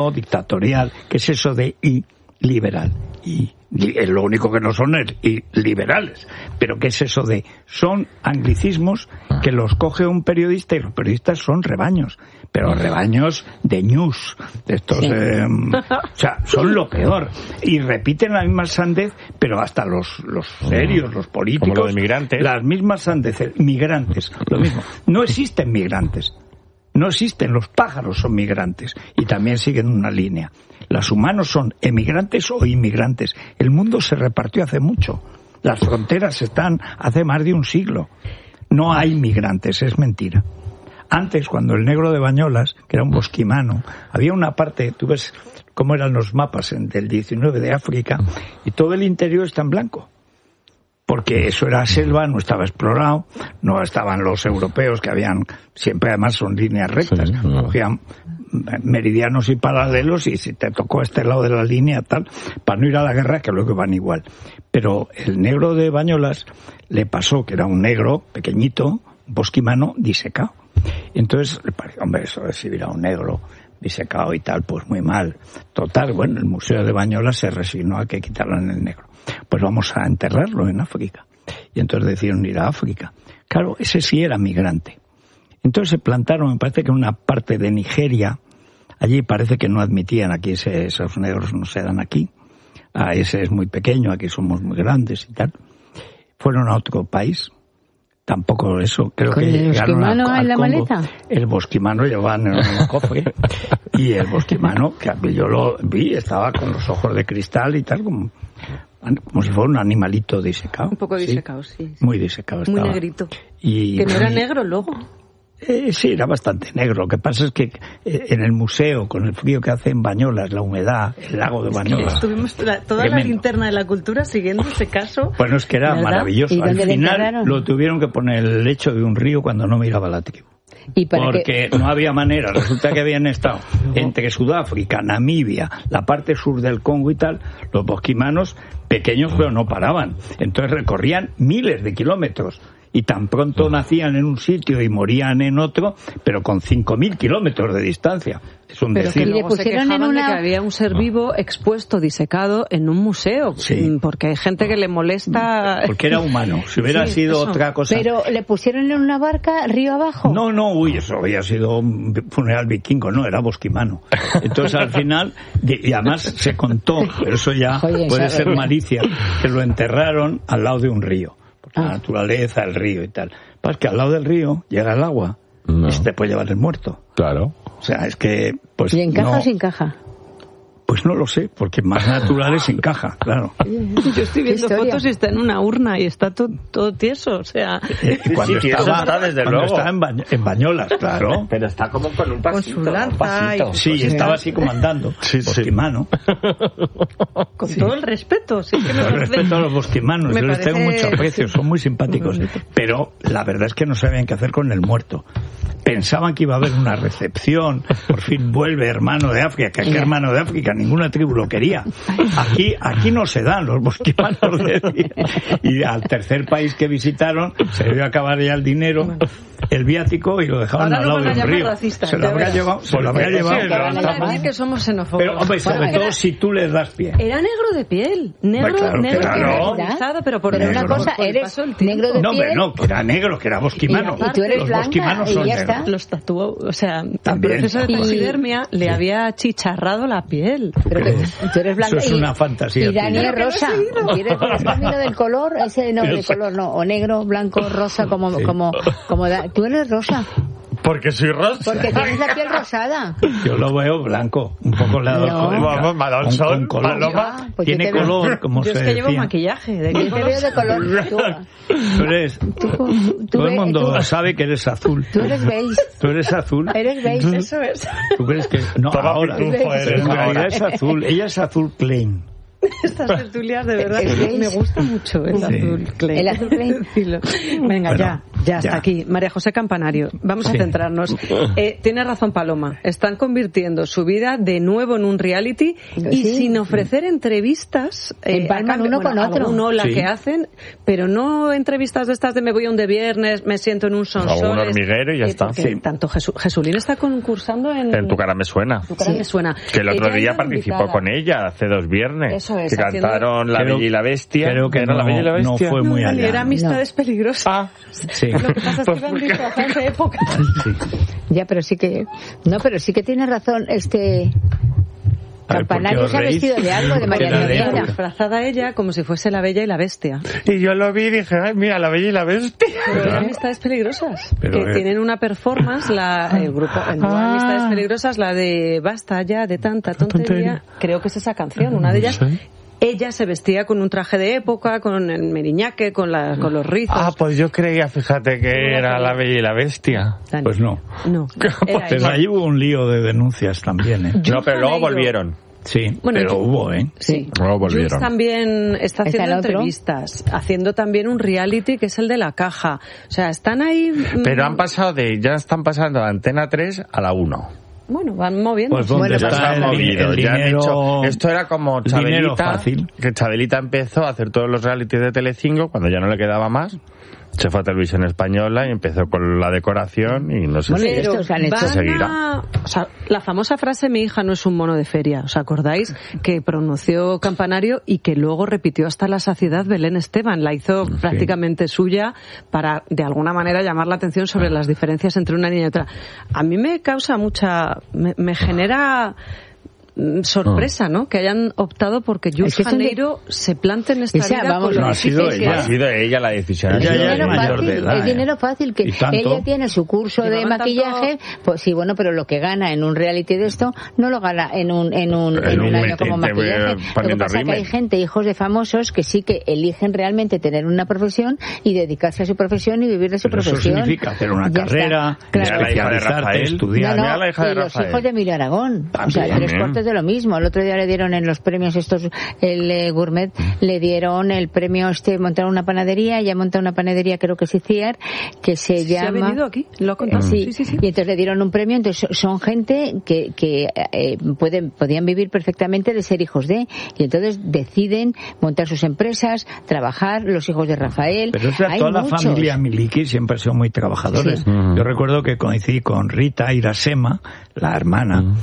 dictatorial. ¿Qué es eso de liberal? Y lo único que no son es liberales. Pero ¿qué es eso de? Son anglicismos que los coge un periodista, y los periodistas son rebaños, pero rebaños de news, de estos, o sea, son lo peor, y repiten la misma sandez, pero hasta los serios, los políticos, como lo de migrantes, las mismas sandeces. Migrantes, lo mismo. No existen migrantes. No existen, los pájaros son migrantes y también siguen una línea. Los humanos son emigrantes o inmigrantes. El mundo se repartió hace mucho. Las fronteras están hace más de un siglo. No hay migrantes, es mentira. Antes, cuando el negro de Bañolas, que era un bosquimano, había una parte, tú ves cómo eran los mapas del 19 de África, y todo el interior está en blanco. Porque eso era selva, no estaba explorado, no estaban los europeos, que habían, siempre además son líneas rectas, cogían meridianos y paralelos, y si te tocó este lado de la línea, tal, para no ir a la guerra, que luego van igual. Pero el negro de Bañolas le pasó, que era un negro pequeñito, bosquimano, disecado. Entonces le pareció, hombre, eso de recibir a un negro disecado y tal, pues muy mal. Total, bueno, el Museo de Bañolas se resignó a que quitaran el negro. Pues vamos a enterrarlo en África. Y entonces decidieron ir a África. Claro, ese sí era migrante. Entonces se plantaron, me parece que en una parte de Nigeria, allí parece que no admitían, aquí esos negros no se dan aquí. Ese es muy pequeño, aquí somos muy grandes y tal. Fueron a otro país. Tampoco eso, creo que llegaron al la Congo. Maleta? El bosquimano llevaban en un cofre, y el bosquimano, que yo lo vi, estaba con los ojos de cristal y tal, como si fuera un animalito disecado. Un poco disecado, sí. Muy disecado estaba. Muy negrito. Y, que no era negro luego. Sí, era bastante negro. Lo que pasa es que en el museo, con el frío que hace en Bañolas, la humedad, el lago de Bañolas... Estuvimos toda la linterna de la cultura siguiendo ese caso. Bueno, es que era maravilloso. Al final lo tuvieron que poner en el lecho de un río cuando no miraba la tribu. Porque no había manera. Resulta que habían estado entre Sudáfrica, Namibia, la parte sur del Congo y tal, los bosquimanos pequeños, pero no paraban. Entonces recorrían miles de kilómetros. Y tan pronto nacían en un sitio y morían en otro, pero con 5.000 kilómetros de distancia. Es un decir. Que luego se quejaban de que había un ser vivo expuesto, disecado, en un museo. Sí. Porque hay gente que le molesta... Porque era humano. Si hubiera sido otra cosa... ¿Pero le pusieron en una barca río abajo? No, eso había sido un funeral vikingo, no, era bosquimano. Entonces al final, y además se contó, pero eso ya puede ser malicia, que lo enterraron al lado de un río. La naturaleza, el río y tal. Pasa que al lado del río llega el agua y se te puede llevar el muerto. Claro. O sea, es que... Pues, ¿y encaja o sin caja? Pues no lo sé, porque más natural es encaja, claro. Yo estoy viendo fotos y está en una urna y está todo tieso, o sea... Cuando está, desde luego. Estaba en Bañolas, claro. Pero está como con un pasito. Con su lanza. Sí, estaba así como andando. Bosquimano. Con todo el respeto. Sí, que todo el respeto a los bosquimanos. Yo les tengo mucho aprecio, son muy simpáticos. Pero la verdad es que no sabían qué hacer con el muerto. Pensaban que iba a haber una recepción, por fin vuelve hermano de África. ¿Qué hermano de África? Ninguna tribu lo quería. Aquí no se dan los bosquimanos. Y al tercer país que visitaron se debió acabar ya el dinero, el viático, y lo dejaban al lado del río. Se lo habría llevado. Decir que somos xenófobos. Pero, hombre, sobre todo si tú les das pie. Era negro de piel. Negro pero por una cosa, eres negro de piel. No, hombre, no, que era negro, que era bosquimano. Y tú eres los blanca, bosquimanos son negros. Los tatuó, o sea, en también. proceso de taxidermia le había chicharrado la piel. Pero tú eres blanca. Eso es una fantasía. Y Dani es rosa. ¿Has cambiado del color? Ese no, del color no. O negro, blanco, rosa, como tú eres rosa. Porque soy rosa. Porque tienes la piel rosada. Yo lo veo blanco, un poco con color. Pues tiene color, como se decía. Yo es que llevo maquillaje. Yo te veo de color. Todo el mundo sabe que eres azul. Tú eres beige. Tú eres azul. Eres beige. Eso es. ¿Tú crees que...? No, ahora. En realidad es azul. Ella es azul plain. Estas tertulias de verdad me gusta mucho el azul plain. El azul plain. Venga, ya. Ya está aquí. María José Campanario. Vamos a centrarnos. Tiene razón Paloma. Están convirtiendo su vida de nuevo en un reality y sin ofrecer entrevistas. Empalman uno con otro. La que hacen, pero no entrevistas de estas de me voy a un de viernes, me siento en un Sonsoles. O un hormiguero y ya está. Tanto Jesulín está concursando en Tu cara me suena. Tu cara me suena. Que el otro Ella día es participó invitada. con ella hace 2 viernes. Eso es, que cantaron La Bella y la Bestia. Creo que ¿Era La Bella y la no Bestia? fue muy allá. Era Amistades Peligrosas. Sí. Lo que pasa es que eran disfrazadas de época. Ya, pero sí que... No, pero sí que tiene razón Campanario se ha vestido de algo de María Antonieta. Disfrazada ella como si fuese La Bella y la Bestia. Y yo lo vi y dije, ay, mira, La Bella y la Bestia. Pero eran Amistades Peligrosas. Pero que tienen una performance, el grupo Amistades Peligrosas, la de Basta ya de tanta tontería. Creo que es esa canción, una de ellas. Ella se vestía con un traje de época, con el meriñaque, con los rizos. Pues yo creía, fíjate, que era La Bella y la Bestia. Dani. Pues no. No. Era Pues ella. ahí hubo un lío de denuncias también, ¿eh? No, pero luego volvieron. Sí, Bueno, pero hubo, ¿eh? Sí. Luego volvieron. Jules también está ¿Está haciendo el otro? entrevistas, haciendo también un reality que es el de La Caja. O sea, están ahí... Pero ya están pasando de Antena 3 a la 1. Bueno, van moviendo. Pues ¿dónde Bueno, Ya está se han movido, el ya han dinero? hecho... Esto era como el dinero Chabelita, fácil. que Chabelita empezó a hacer todos los realities de Telecinco cuando ya no le quedaba más. Se fue a Televisión Española y empezó con la decoración y no sé Bueno, si... y estos han hecho- se seguirá. O sea, la famosa frase mi hija no es un mono de feria, ¿os acordáis? Que pronunció Campanario y que luego repitió hasta la saciedad Belén Esteban. La hizo prácticamente suya para, de alguna manera, llamar la atención sobre las diferencias entre una niña y otra. A mí me causa me genera sorpresa, ¿no? Que hayan optado porque Jules Es que son de- Janeiro se plante en esta O sea, vida vamos, con lo no ha difícil sido que ella. Ha es. sido ella la decisión. Ella ya es dinero mayor fácil, de edad, es dinero ¿eh? fácil que Y tanto. ella tiene su curso de Llevaban maquillaje, pues sí, bueno, pero lo que gana en un reality de esto no lo gana en un año como maquillaje. Lo que poniendo pasa es que hay rímel. gente, hijos de famosos, que sí que eligen realmente tener una profesión y dedicarse a su profesión y vivir de su Pero eso profesión. significa hacer una Ya está. carrera, Claro. Mira la hija de especializarte, Rafael. estudiar. No, Mira la hija de y los Rafael. hijos de Emilio Aragón. O sea, También. 3/4 de lo mismo. El otro día le dieron en los premios estos, el Gourmet, le dieron el premio montaron una panadería, ella monta una panadería, creo que es Iciar, que se ¿Se ha llama... venido aquí? ¿Lo ha contado? Sí, Sí. y entonces le dieron un premio, entonces son gente que podían vivir perfectamente de ser hijos de, y entonces deciden montar sus empresas, trabajar, los hijos de Rafael. Pero o sea, Hay toda muchos. la familia Miliki siempre han sido muy trabajadores. Sí. Yo recuerdo que coincidí con Rita Irasema, la hermana,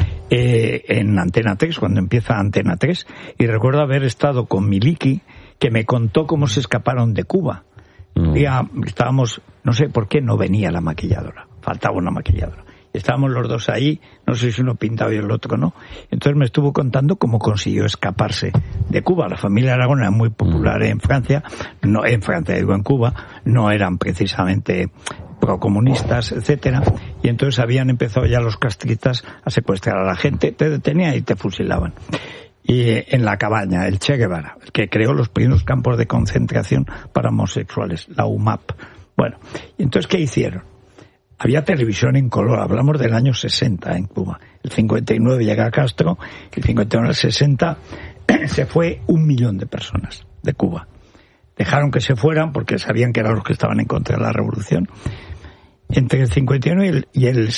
en Antena 3, cuando empieza Antena 3, y recuerdo haber estado con Miliki, que me contó cómo se escaparon de Cuba. Ya estábamos, no sé por qué no venía la maquilladora, faltaba una maquilladora. Estábamos los dos ahí, no sé si uno pintaba y el otro no. Entonces me estuvo contando cómo consiguió escaparse de Cuba. La familia Aragón era muy popular en Francia, no en Francia, digo en Cuba, no eran precisamente procomunistas, etcétera, y entonces habían empezado ya los castristas a secuestrar a la gente, te detenían y te fusilaban. Y en la cabaña, el Che Guevara, el que creó los primeros campos de concentración para homosexuales, la UMAP. Bueno, y entonces, ¿qué hicieron? Había televisión en color, hablamos del año 60 en Cuba. El 59 llega Castro, el 59 al 60 se fue 1 millón de personas de Cuba. Dejaron que se fueran porque sabían que eran los que estaban en contra de la revolución. Entre el 59 y el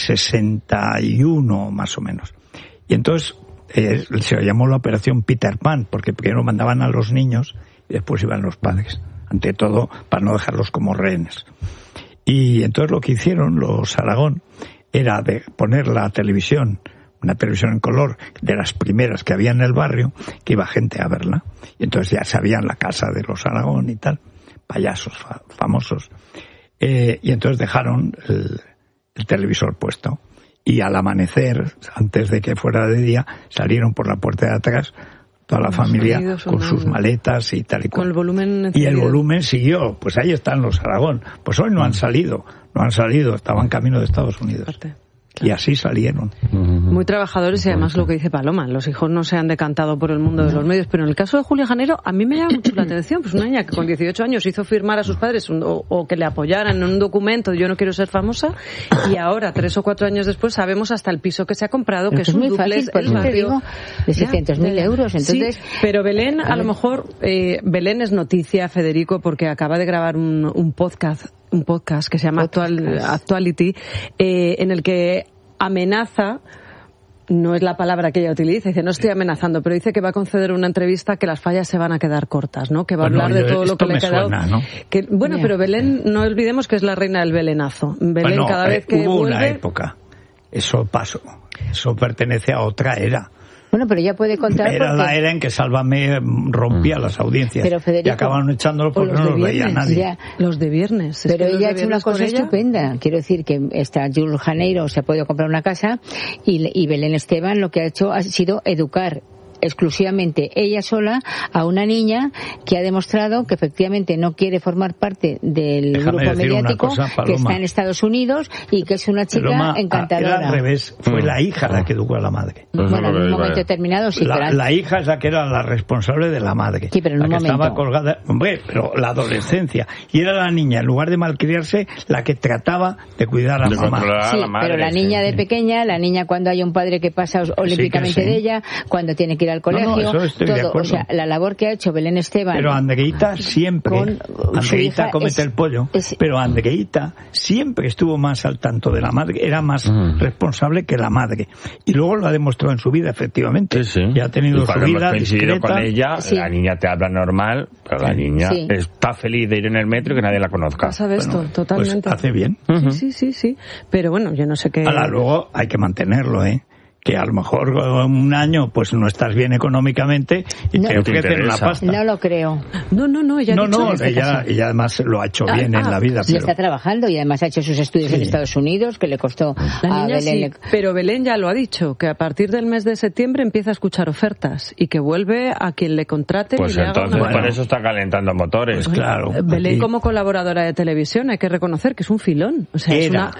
61 más o menos. Y entonces se llamó la operación Peter Pan, porque primero mandaban a los niños y después iban los padres, ante todo para no dejarlos como rehenes. Y entonces lo que hicieron los Aragón era de poner la televisión, una televisión en color, de las primeras que había en el barrio, que iba gente a verla. Y entonces ya sabían la casa de los Aragón y tal, payasos famosos. Y entonces dejaron el televisor puesto. Y al amanecer, antes de que fuera de día, salieron por la puerta de atrás toda la familia con sus maletas y tal y cual. Con el volumen y encendido. el volumen siguió. Pues ahí están los Aragón. Pues hoy no han salido, estaban camino de Estados Unidos. Aparte. Y así salieron. Muy trabajadores y además lo que dice Paloma, los hijos no se han decantado por el mundo de los medios, pero en el caso de Julia Janeiro a mí me llama mucho la atención, pues una niña que con 18 años hizo firmar a sus padres o que le apoyaran en un documento, yo no quiero ser famosa, y ahora 3 o 4 años después sabemos hasta el piso que se ha comprado, que es un muy duplex, fácil, por el eso te barrio. digo, de 600.000 euros, entonces... Sí, pero Belén, a lo mejor, Belén es noticia, Federico, porque acaba de grabar un podcast un podcast que se llama Actuality, en el que amenaza, no es la palabra que ella utiliza, dice, no estoy amenazando, pero dice que va a conceder una entrevista que las fallas se van a quedar cortas, ¿no? Que va a hablar de todo lo que le ha quedado. Suena, ¿no? Bueno, pero Belén, no olvidemos que es la reina del belenazo. Belén, cada vez que hubo vuelve... una época, eso pasó, eso pertenece a otra era. Bueno, pero ella puede contar Era la era en que Sálvame rompía las audiencias. Pero Federico, y acababan echándolo porque no los veía nadie. Ya. Los de viernes. Pero ella ha hecho una cosa estupenda. Quiero decir que está Jules Janeiro, se ha podido comprar una casa, y Belén Esteban lo que ha hecho ha sido educar exclusivamente ella sola a una niña que ha demostrado que efectivamente no quiere formar parte del grupo mediático, que está en Estados Unidos y que es una chica encantadora. Era al revés, fue la hija la que educó a la madre. Bueno, en un momento determinado sí. La hija es la que era la responsable de la madre. Sí, pero en un momento. Estaba colgada, hombre, pero la adolescencia. Y era la niña, en lugar de malcriarse, la que trataba de cuidar a la mamá. Sí, pero la niña de pequeña, la niña cuando hay un padre que pasa olímpicamente de ella, cuando tiene que ir al colegio, todo, o sea, la labor que ha hecho Belén Esteban. Pero Andreita siempre, Andreita comete el pollo, pero Andreita siempre estuvo más al tanto de la madre, era más responsable que la madre. Y luego lo ha demostrado en su vida, efectivamente. Sí, sí. Y ha tenido su vida discreta. Con ella, la niña te habla normal, pero la niña está feliz de ir en el metro y que nadie la conozca. Pasa de esto, totalmente. Pues hace bien. Sí. Pero bueno, yo no sé qué... Ahora, luego hay que mantenerlo, que a lo mejor un año pues no estás bien económicamente y te ofrecen una pasta. No lo creo. No, ella además lo ha hecho bien en la vida. Y está trabajando y además ha hecho sus estudios en Estados Unidos, que le costó a Belén. Pero Belén ya lo ha dicho, que a partir del mes de septiembre empieza a escuchar ofertas y que vuelve a quien le contrate. Pues y le entonces haga por eso está calentando motores. Pues claro. Belén como colaboradora de televisión hay que reconocer que es un filón. O sea, era.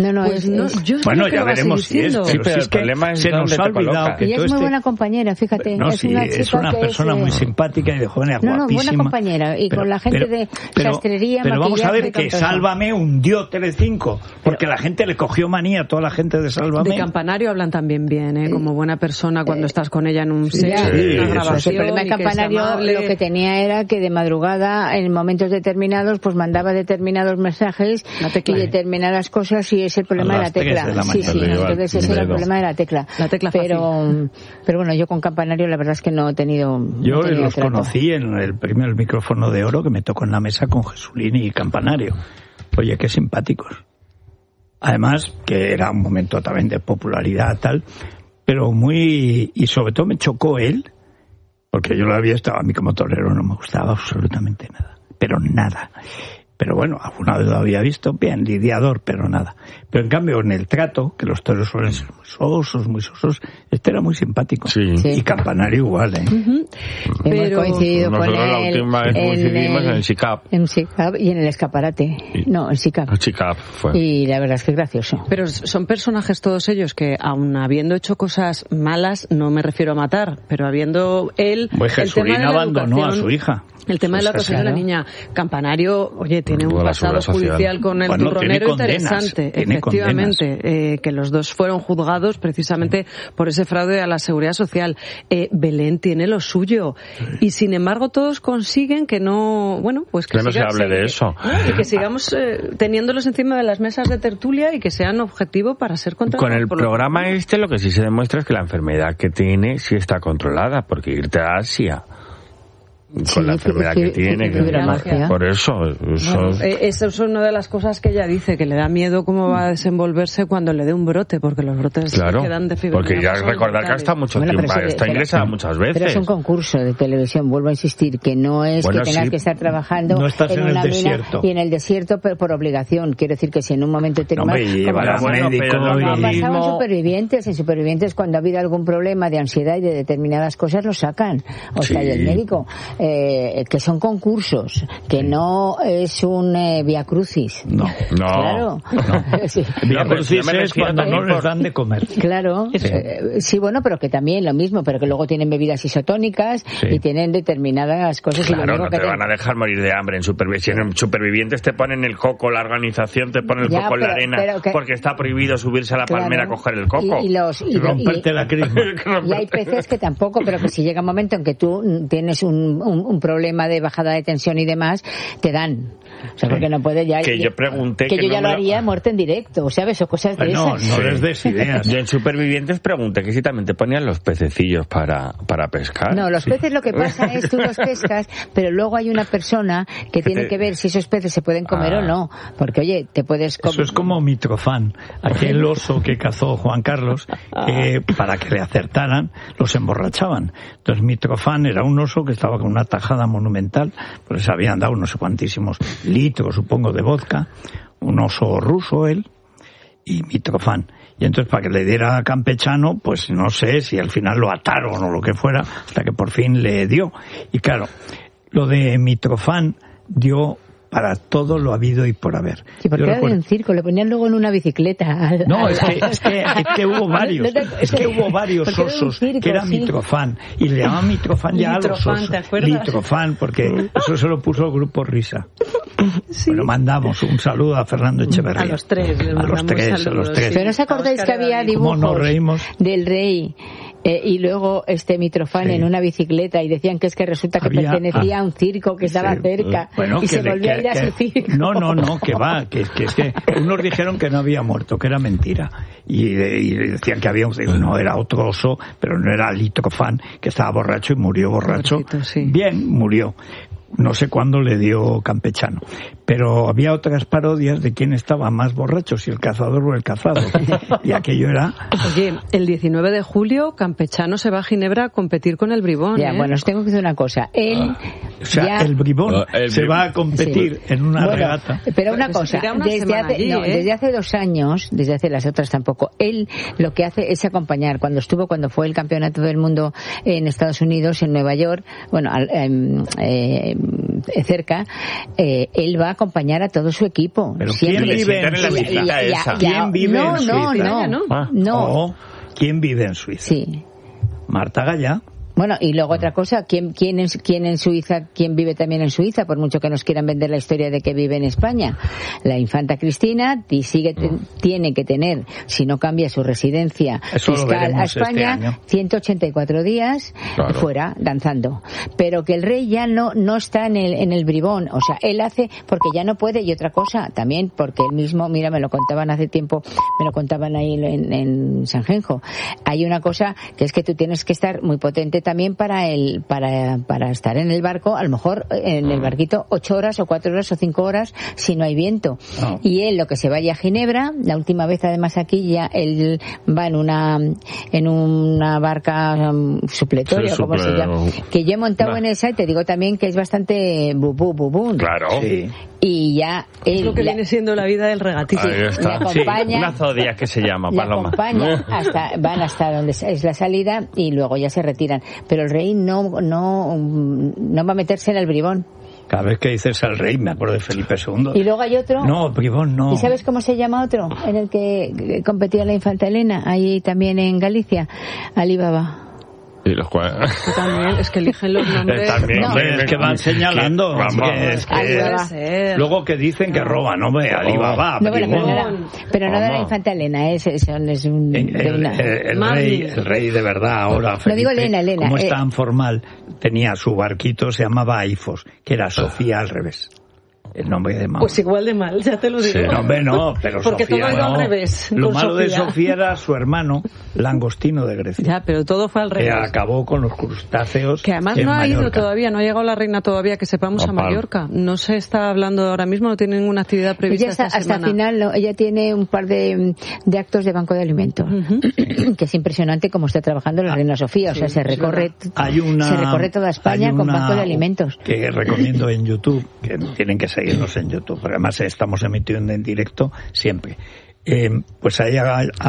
Bueno, ya veremos si es. Pero el problema es se nos ha olvidado que ella es muy buena compañera, fíjate. Es una persona muy simpática y de joven, guapísima. Buena compañera. Y con la gente de sastrería, pero vamos a ver que Sálvame hundió Telecinco, porque la gente le cogió manía a toda la gente de Sálvame. De Campanario hablan también bien, como buena persona cuando estás con ella en un set, una grabación. El problema de Campanario lo que tenía era que de madrugada, en momentos determinados, pues mandaba determinados mensajes y determinadas cosas, y es el problema de la tecla. Entonces ese era el problema de la tecla. Pero bueno, yo con Campanario la verdad es que no he tenido. Yo los conocí en el primer micrófono de oro que me tocó en la mesa con Jesulín y Campanario. Oye, qué simpáticos. Además, que era un momento también de popularidad tal, pero muy... Y sobre todo me chocó él, porque yo lo había estado a mí como torero, no me gustaba absolutamente nada. Pero nada. Pero bueno, alguna vez lo había visto, bien, lidiador, pero nada. Pero en cambio, en el trato, que los toros suelen ser muy sosos, este era muy simpático. Sí. Y Campanario igual, Hemos coincidido con él. La última vez coincidimos en el SICAP. En SICAP y en el escaparate. No, el SICAP. El SICAP fue. Y la verdad es que es gracioso. Pero son personajes todos ellos que, aun habiendo hecho cosas malas, no me refiero a matar, pero habiendo él... Pues Jesulín abandonó a su hija. El tema de la educación de la niña. Campanario, oye, tiene un pasado judicial con el turronero interesante, efectivamente, que los dos fueron juzgados precisamente por ese fraude a la seguridad social. Belén tiene lo suyo y sin embargo todos consiguen que no, que no se hable de eso y que sigamos teniéndolos encima de las mesas de tertulia y que sean objetivo para ser controlados. Con el programa lo que sí se demuestra es que la enfermedad que tiene sí está controlada, porque irte a Asia con la enfermedad que tiene, por eso eso es una de las cosas que ella dice, que le da miedo cómo va a desenvolverse cuando le dé un brote, porque los brotes quedan de fibromialgia. Porque ya recordar que está mucho tiempo, está ingresada muchas veces. Pero es un concurso de televisión, vuelvo a insistir, que no es que tengas que estar trabajando en una mina y en el desierto por obligación. Quiero decir que si en un momento determinado en supervivientes cuando ha habido algún problema de ansiedad y de determinadas cosas lo sacan, y el médico que son concursos, que no es un Via Crucis. Claro. Via Crucis es cuando no les dan de comer. Claro. Sí, pero que también lo mismo, pero que luego tienen bebidas isotónicas y tienen determinadas cosas. Claro, y no te van a dejar morir de hambre. En supervivientes te ponen el coco, la organización te pone el coco en la arena, porque está prohibido subirse a la palmera a coger el coco. Y romperte la crisma. Y hay peces que tampoco, pero que si llega un momento en que tú tienes un un problema de bajada de tensión y demás, te dan. O sea, porque no puede ya... Que yo pregunté... Que yo ya lo haría muerte en directo, ¿sabes? O cosas de esas. No les des ideas. Yo en Supervivientes pregunté que si también te ponían los pececillos para pescar. No, los peces lo que pasa es tú los pescas, pero luego hay una persona que tiene que ver si esos peces se pueden comer o no. Porque, oye, te puedes comer... Eso es como Mitrofán, aquel oso que cazó Juan Carlos, que para que le acertaran, los emborrachaban. Entonces Mitrofán era un oso que estaba con una tajada monumental, pues les habían dado no sé cuantísimos litros, supongo, de vodka, un oso ruso él, y Mitrofán. Y entonces para que le diera campechano, pues no sé si al final lo ataron o lo que fuera, hasta que por fin le dio. Y claro, lo de Mitrofán dio para todo lo habido y por haber. Sí, porque era de un circo, le ponían luego en una bicicleta. Es que hubo varios. Es que hubo varios osos circo, que era Mitrofán. Y le llamaban Mitrofán ya a los osos. ¿Te acuerdas? Mitrofán, porque eso se lo puso el grupo Risa. Sí. Bueno, mandamos un saludo a Fernando Echeverría. A los tres. A los tres. Pero ¿no os acordáis que había dibujos del rey? Y luego Mitrofán en una bicicleta y decían que es que resulta que pertenecía a un circo que estaba cerca y se volvió a ir a su circo. No, que va, que es que unos dijeron que no había muerto, que era mentira, y decían que había no, era otro oso, pero no era Mitrofán, que estaba borracho y murió borracho. Bien, murió. No sé cuándo le dio campechano, pero había otras parodias de quién estaba más borracho, si el cazador o el cazado, y aquello era... Oye, el 19 de julio Campechano se va a Ginebra a competir con el Bribón. Ya, bueno, os tengo que decir una cosa, el Bribón se va a competir en una regata. Pero una cosa, desde hace 2 años, desde hace las otras tampoco, él lo que hace es acompañar, cuando fue el campeonato del mundo en Estados Unidos, en Nueva York, bueno, cerca, él va a acompañar a todo su equipo. Pero siempre. ¿quién vive en Suiza? ¿Quién vive en Suiza? No. ¿Quién vive en Suiza? Sí. Marta Gallá. Bueno, y luego otra cosa, ¿quién en Suiza, quién vive también en Suiza, por mucho que nos quieran vender la historia de que vive en España? La infanta Cristina tiene que tener, si no cambia su residencia fiscal a España, 184 días fuera, danzando. Pero que el rey ya no está en el Bribón, o sea, él hace, porque ya no puede, y otra cosa también, porque él mismo, mira, me lo contaban hace tiempo, me lo contaban ahí en Sanjenjo, hay una cosa que es que tú tienes que estar muy potente también para estar en el barco, a lo mejor en el barquito 8 horas o 4 horas o 5 horas si no hay viento. Y él lo que se vaya a Ginebra, la última vez además aquí ya él va en una barca supletoria, como se llama, que yo he montado en esa y te digo también que es bastante bubún. Claro. Sí. Y ya él, es lo que viene siendo la vida del regatista. Ahí está. Le acompaña, una zodiac que se llama Paloma. Van hasta donde es la salida y luego ya se retiran. Pero el rey no va a meterse en el Bribón. Cada vez que dices al rey me acuerdo de Felipe II. Y luego hay otro. No, Bribón no. ¿Y sabes cómo se llama otro? En el que competía la infanta Elena, ahí también en Galicia, Alibaba. Y los cuales... También, es que eligen los nombres. También, no, es que van señalando. Luego que dicen que roban, no ve, Alibaba. No, pero no de la infanta Elena, es un... El rey de verdad ahora, Felipe, no digo Elena. Como es tan formal, tenía su barquito, se llamaba Aifos, que era Sofía al revés. El nombre de Mahoma. Pues igual de mal, ya te lo digo. Sí, no, pero porque Sofía todo iba no. al revés. Lo malo de Sofía era su hermano, Langostino de Grecia. Ya, pero todo fue al revés. Que acabó con los crustáceos. Que además no ha ido todavía, no ha llegado la reina todavía, que sepamos, a Mallorca. No se está hablando ahora mismo, no tiene ninguna actividad prevista esta semana. Hasta final, no, ella tiene un par de actos de banco de alimentos, que es impresionante cómo está trabajando la reina Sofía. O sea, se recorre toda España con banco de alimentos. Que recomiendo en YouTube, que tienen que seguirnos en YouTube. Además estamos emitiendo en directo siempre. Pues ahí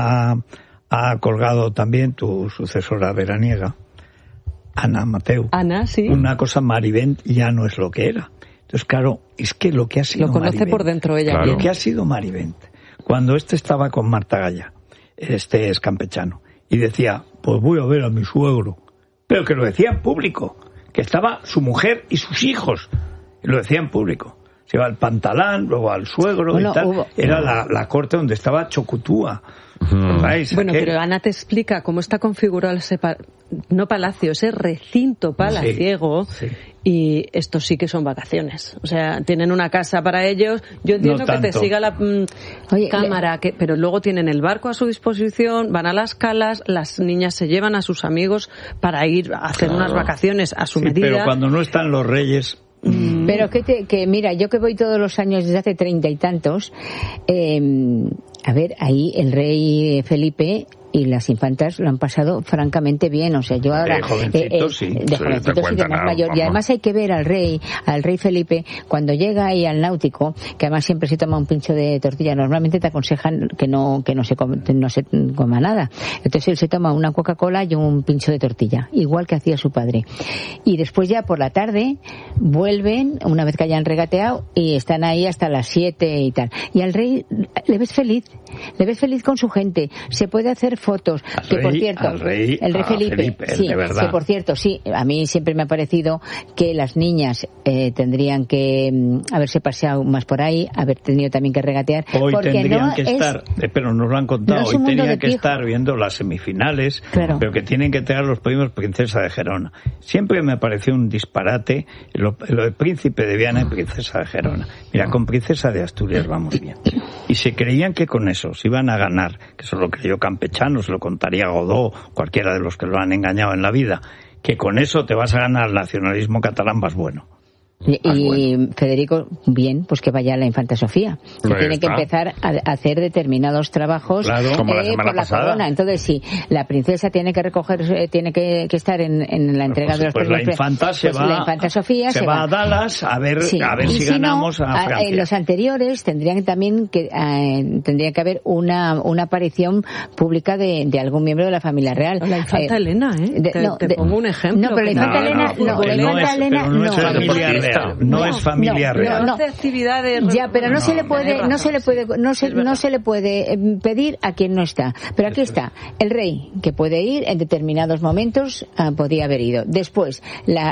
ha colgado también tu sucesora veraniega, Ana Mateu. Ana, sí. Una cosa, Marivent ya no es lo que era. Entonces, claro, es que lo que ha sido Marivent... Lo conoce por dentro ella. Claro. Lo que ha sido Marivent, cuando estaba con Marta Gallá, es campechano, y decía, pues voy a ver a mi suegro. Pero que lo decía en público, que estaba su mujer y sus hijos, y lo decía en público. Se iba al Pantalán, luego al suegro y tal. Era la corte donde estaba Chocutúa. Bueno, pero Ana te explica cómo está configurado ese recinto palaciego. Sí. Y estos sí que son vacaciones. O sea, tienen una casa para ellos. Yo entiendo que te siga la cámara, pero luego tienen el barco a su disposición, van a las calas, las niñas se llevan a sus amigos para ir a hacer unas vacaciones a su medida. Pero cuando no están los reyes... Pero que mira, yo que voy todos los años desde hace 30 y tantos, a ver, ahí el rey Felipe y las infantas lo han pasado francamente bien. O sea, yo ahora de jovencitos sí de más mayor. Y además hay que ver al rey Felipe cuando llega ahí al náutico, que además siempre se toma un pincho de tortilla. Normalmente te aconsejan que no se coma nada. Entonces él se toma una Coca-Cola y un pincho de tortilla, igual que hacía su padre. Y después ya por la tarde vuelven, una vez que hayan regateado, y están ahí hasta las 7 y tal. Y al rey le ves feliz con su gente. Se puede hacer fotos, por cierto, el rey Felipe, sí, de verdad. Sí, por cierto, sí, a mí siempre me ha parecido que las niñas tendrían que haberse paseado más por ahí, haber tenido también que regatear. Hoy tendrían que estar, pero nos lo han contado, hoy tenían que estar viendo las semifinales, claro. Pero que tienen que tener los premios Princesa de Gerona. Siempre me pareció un disparate lo de Príncipe de Viana y Princesa de Gerona. Mira, con Princesa de Asturias vamos bien. Y se creían que con eso se iban a ganar, que eso lo creyó Campechano, se lo contaría Godó, cualquiera de los que lo han engañado en la vida, que con eso te vas a ganar el nacionalismo catalán, vas bueno. Y Federico, bien, pues que vaya a la Infanta Sofía, que tiene que empezar a hacer determinados trabajos, claro, como la semana por la pasada. corona. Entonces sí, la princesa tiene que recoger, tiene que estar en la entrega de los premios. La Infanta la Infanta Sofía se va a Dallas a ver si ganamos a Francia. En los anteriores tendría que haber una aparición pública de algún miembro de la familia real. La Infanta Elena, te pongo un ejemplo. No, pero la Infanta Elena no. No es familia real. No hace actividades. Ya, pero no se le puede pedir a quien no está. Pero aquí está el rey, que puede ir en determinados momentos, podía haber ido. Después la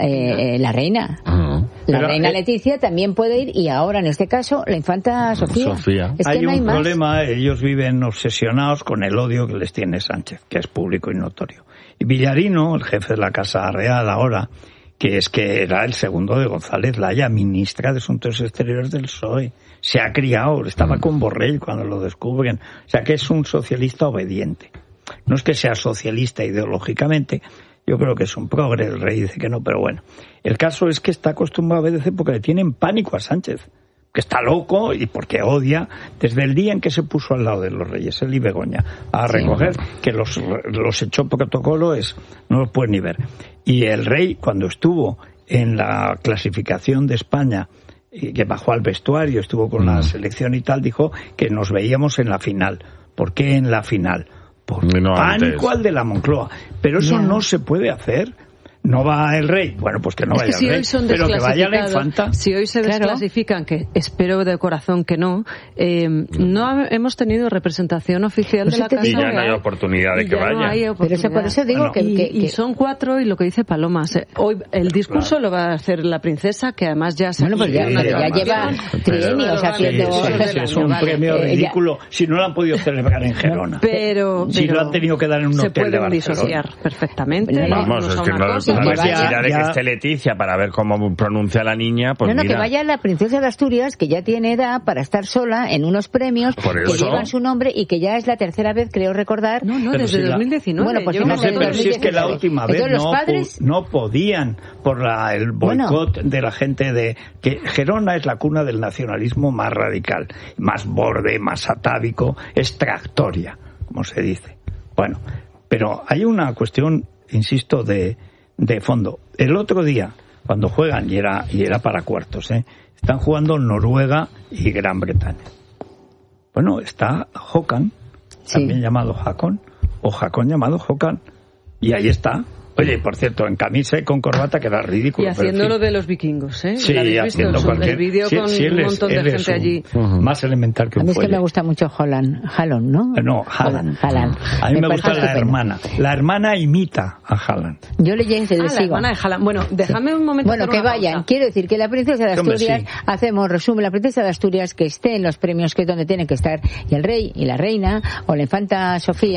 reina. La reina Leticia también puede ir, y ahora en este caso la infanta Sofía. Es que hay no hay un más problema, ellos viven obsesionados con el odio que les tiene Sánchez, que es público y notorio. Y Villarino, el jefe de la Casa Real ahora, que era el segundo de González Laya, ministra de Asuntos Exteriores del PSOE. Se ha criado, estaba con Borrell cuando lo descubren. O sea que es un socialista obediente. No es que sea socialista ideológicamente, yo creo que es un progre, el rey dice que no, pero bueno. El caso es que está acostumbrado a veces porque le tienen pánico a Sánchez, que está loco y porque odia, desde el día en que se puso al lado de los reyes, él y Begoña, a recoger, que los echó protocolo, no los puede ni ver. Y el rey, cuando estuvo en la clasificación de España, y que bajó al vestuario, estuvo con la selección y tal, dijo que nos veíamos en la final. ¿Por qué en la final? Por pánico al de la Moncloa. Pero eso no se puede hacer. No va el rey, bueno, pues que no vaya el rey, pero que vaya la infanta. Si hoy se desclasifican, que espero de corazón que no hemos tenido representación oficial de la Casa Real. Y ya no hay oportunidad de que vaya. Pero por eso digo que son 4, y lo que dice Paloma, hoy el discurso lo va a hacer la princesa, que además ya se ya lleva trienios haciendo. Es un premio ridículo, si no lo han podido celebrar en Gerona. Pero si lo han tenido que dar en un hotel de Barcelona. Se pueden disociar perfectamente. Vamos, es que no de que esté Leticia para ver cómo pronuncia la niña, pues que vaya la princesa de Asturias, que ya tiene edad para estar sola en unos premios que llevan su nombre, y que ya es la tercera vez, creo recordar. Desde 2019. Bueno, pues no sé, pero si es que la última vez no podían por el boicot de la gente que Gerona es la cuna del nacionalismo más radical, más borde, más atávico, es tractoria, como se dice. Bueno, pero hay una cuestión, insisto, de fondo. El otro día, cuando juegan, y era para cuartos, están jugando Noruega y Gran Bretaña. Bueno, está Håkan, también llamado Hakon, o Hakon llamado Håkan, y ahí está. Oye, por cierto, en camisa y con corbata queda ridículo. Y haciendo lo de los vikingos, ¿eh? Sí, haciendo cualquier... El vídeo con un montón de gente allí. Más elemental que un fuelle. A mí es que me gusta mucho Haaland, ¿no? No, Haaland. A mí me gusta la hermana. La hermana imita a Haaland. Yo le sigo. La hermana de Haaland. Bueno, déjame un momento. Bueno, que vayan. Pausa. Quiero decir que la princesa de Asturias, hacemos resumen, la princesa de Asturias que esté en los premios, que es donde tienen que estar, y el rey y la reina, o la infanta Sofía,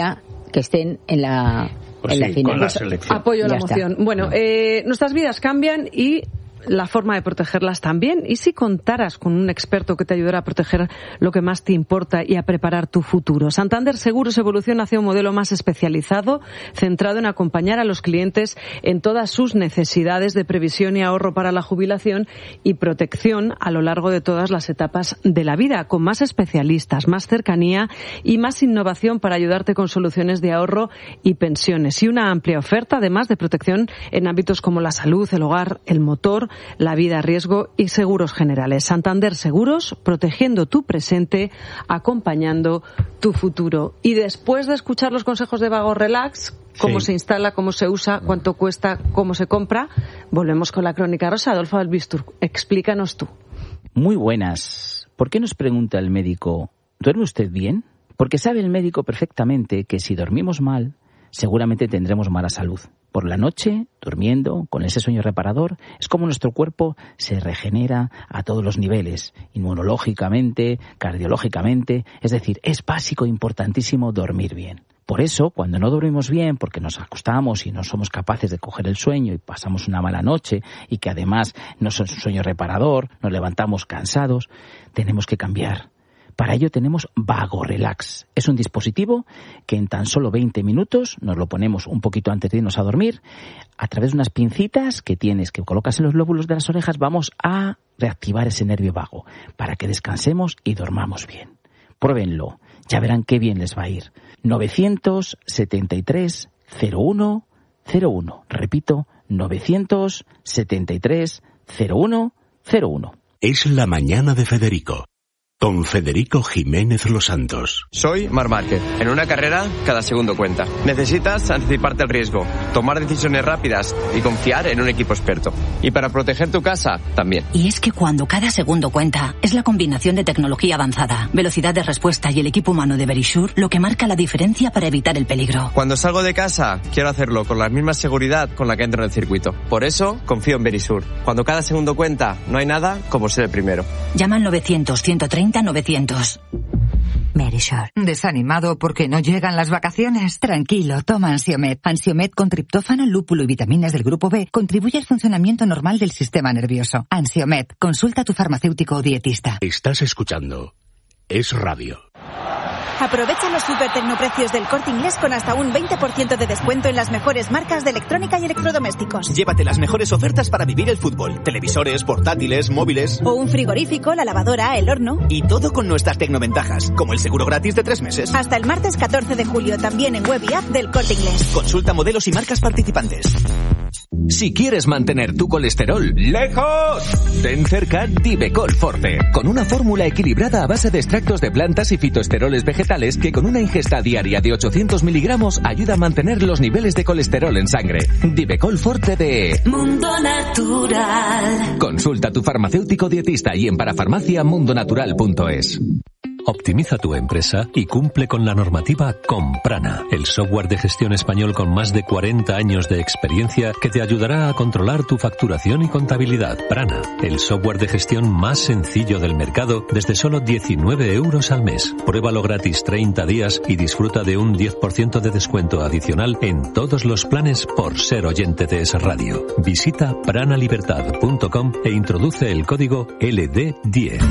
que estén en la final. Apoyo la moción. Bueno, nuestras vidas cambian y la forma de protegerlas también. ¿Y si contaras con un experto que te ayudara a proteger lo que más te importa y a preparar tu futuro? Santander Seguros evoluciona hacia un modelo más especializado, centrado en acompañar a los clientes en todas sus necesidades de previsión y ahorro para la jubilación y protección a lo largo de todas las etapas de la vida, con más especialistas, más cercanía y más innovación para ayudarte con soluciones de ahorro y pensiones. Y una amplia oferta, además, de protección en ámbitos como la salud, el hogar, el motor, la vida, riesgo y seguros generales. Santander Seguros, protegiendo tu presente, acompañando tu futuro. Y después de escuchar los consejos de Vago Relax, cómo se instala, cómo se usa, cuánto cuesta, cómo se compra, volvemos con la crónica rosa. Adolfo Albistur, explícanos tú. Muy buenas. ¿Por qué nos pregunta el médico, ¿duerme usted bien? Porque sabe el médico perfectamente que si dormimos mal, seguramente tendremos mala salud. Por la noche, durmiendo, con ese sueño reparador, es como nuestro cuerpo se regenera a todos los niveles, inmunológicamente, cardiológicamente, es decir, es básico, importantísimo dormir bien. Por eso, cuando no dormimos bien, porque nos acostamos y no somos capaces de coger el sueño y pasamos una mala noche y que además no es un sueño reparador, nos levantamos cansados, tenemos que cambiar. Para ello tenemos Vago Relax. Es un dispositivo que en tan solo 20 minutos nos lo ponemos un poquito antes de irnos a dormir. A través de unas pincitas que colocas en los lóbulos de las orejas, vamos a reactivar ese nervio vago para que descansemos y dormamos bien. Pruébenlo, ya verán qué bien les va a ir. 973 01 01. Repito, 973 01 01. Es la mañana de Federico. Con Federico Jiménez Los Santos. Soy Marc Márquez. En una carrera, cada segundo cuenta. Necesitas anticiparte al riesgo, tomar decisiones rápidas y confiar en un equipo experto. Y para proteger tu casa, también. Y es que cuando cada segundo cuenta, es la combinación de tecnología avanzada, velocidad de respuesta y el equipo humano de Verisure lo que marca la diferencia para evitar el peligro. Cuando salgo de casa, quiero hacerlo con la misma seguridad con la que entro en el circuito. Por eso, confío en Verisure. Cuando cada segundo cuenta, no hay nada como ser el primero. Llama al 900-130-900. Verisure. ¿Desanimado porque no llegan las vacaciones? Tranquilo, toma Ansiomed. Ansiomed con triptófano, lúpulo y vitaminas del grupo B contribuye al funcionamiento normal del sistema nervioso. Ansiomed. Consulta a tu farmacéutico o dietista. Estás escuchando Es Radio. Aprovecha los super tecnoprecios del Corte Inglés con hasta un 20% de descuento en las mejores marcas de electrónica y electrodomésticos. Llévate las mejores ofertas para vivir el fútbol. Televisores, portátiles, móviles. O un frigorífico, la lavadora, el horno. Y todo con nuestras tecnoventajas, como el seguro gratis de 3 meses. Hasta el martes 14 de julio, también en web y app del Corte Inglés. Consulta modelos y marcas participantes. Si quieres mantener tu colesterol lejos, ten cerca Divecol Forte, con una fórmula equilibrada a base de extractos de plantas y fitoesteroles vegetales que con una ingesta diaria de 800 miligramos ayuda a mantener los niveles de colesterol en sangre. Divecol Forte de Mundo Natural. Consulta a tu farmacéutico dietista y en parafarmaciamundonatural.es. Optimiza tu empresa y cumple con la normativa con Prana, el software de gestión español con más de 40 años de experiencia que te ayudará a controlar tu facturación y contabilidad. Prana, el software de gestión más sencillo del mercado desde solo 19 euros al mes. Pruébalo gratis 30 días y disfruta de un 10% de descuento adicional en todos los planes por ser oyente de Es Radio. Visita pranalibertad.com e introduce el código LD10.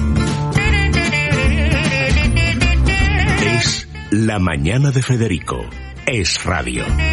Es la mañana de Federico. Es Radio.